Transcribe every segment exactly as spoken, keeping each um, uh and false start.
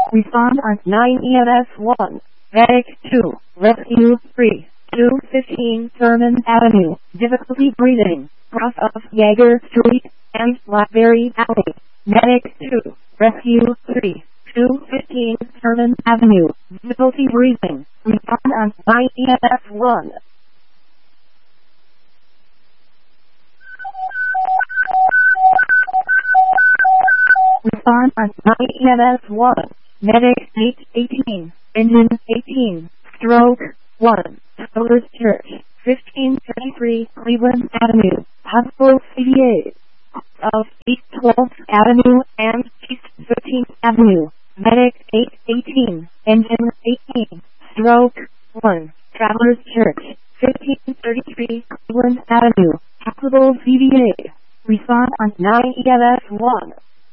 Respond on nine E M S one. Medic two. Rescue three. two fifteen Thurman Avenue. Difficulty breathing. Cross of Yeager Street and Blackberry Alley. Medic two. Rescue three. two fifteen Thurman Avenue. Difficulty breathing. Respond on nine E M S one. Respond on nine E M S one. Medic eight eighteen. Engine eighteen. Stroke one. Travelers Church. fifteen thirty-three Cleveland Avenue. Hospital C D A. Of East twelfth Avenue and East thirteenth Avenue. Medic eight eighteen. Engine eighteen. Stroke one. Travelers Church. fifteen thirty-three Cleveland Avenue. Hospital C D A. Respond on nine E M S one.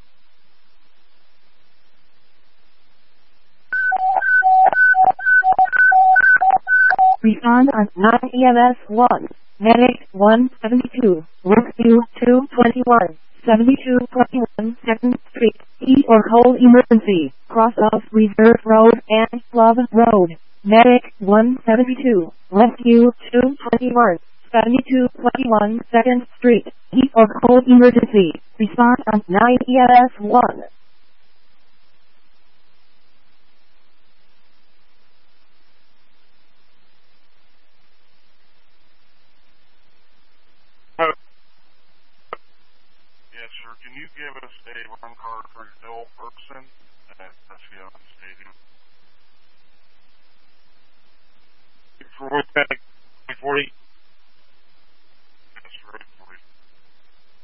Respond on nine E M S one. Medic one seventy-two. Rescue two twenty-one. seventy-two twenty-one second Street. Heat or cold emergency. Cross of Reserve Road and Love Road. Medic one seventy-two. Rescue two twenty-one. seventy-two twenty-one second Street. Heat or cold emergency. Respond on nine E M S one. Yes, sir. Can you give us a run card for Bill Ferguson at Touchdown Stadium? For what, forty?